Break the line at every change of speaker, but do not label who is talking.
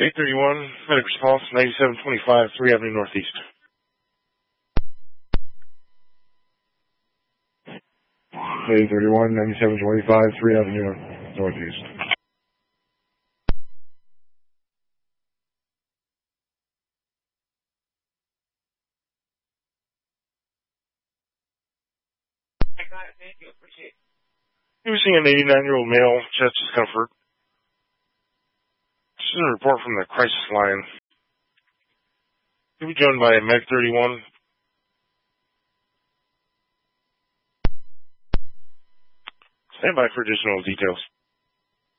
831, medic response, 9725, 3 Avenue Northeast. 831, 9725, 3 Avenue Northeast. He was seeing an 89-year-old male, chest discomfort. This is a report from the crisis line. He'll be joined by Medic 31. Stand by for additional details.